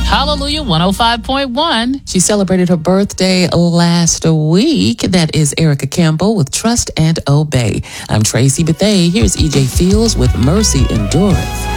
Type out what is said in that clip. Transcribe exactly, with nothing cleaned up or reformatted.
Hallelujah one oh five point one. She celebrated her birthday last week. That is Erica Campbell with Trust and Obey. I'm Tracy Bethea. Here's E J Fields with Mercy Endureth.